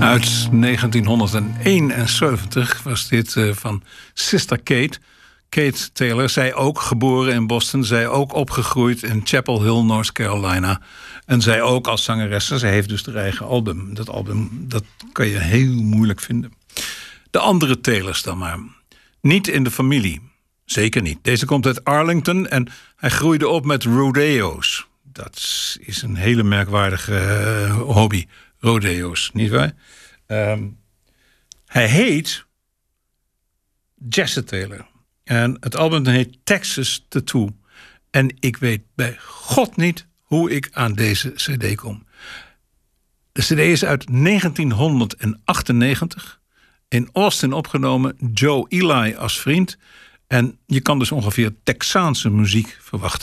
Uit 1971 was dit van Sister Kate. Kate Taylor, zij ook geboren in Boston. Zij ook opgegroeid in Chapel Hill, North Carolina. En zij ook als zangeres. Zij heeft dus haar eigen album. Dat album, dat kan je heel moeilijk vinden. De andere Taylors dan maar. Niet in de familie. Zeker niet. Deze komt uit Arlington en hij groeide op met rodeo's. Dat is een hele merkwaardige hobby. Rodeo's, nietwaar? Hij heet Jesse Taylor. En het album heet Texas Tattoo. En ik weet bij God niet hoe ik aan deze cd kom. De cd is uit 1998. In Austin opgenomen. Joe Ely als vriend. En je kan dus ongeveer Texaanse muziek verwachten.